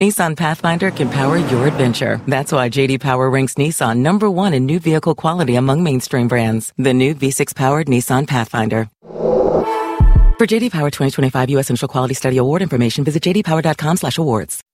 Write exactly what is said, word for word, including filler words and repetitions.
Nissan Pathfinder can power your adventure. That's why J D Power ranks Nissan number one in new vehicle quality among mainstream brands. The new V six powered Nissan Pathfinder. For J D Power twenty twenty-five U S Initial Quality Study Award information, visit j d power dot com slash awards.